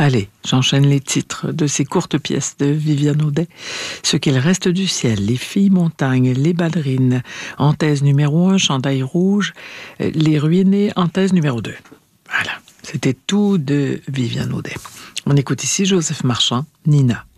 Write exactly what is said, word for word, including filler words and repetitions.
Allez, j'enchaîne les titres de ces courtes pièces de Viviane Audet. Ce qu'il reste du ciel, Les filles montagnes, Les ballerines, en thèse numéro un, Chandail rouge, Les ruinés, en thèse numéro deux. Voilà, c'était tout de Viviane Audet. On écoute ici Joseph Marchand, Nina.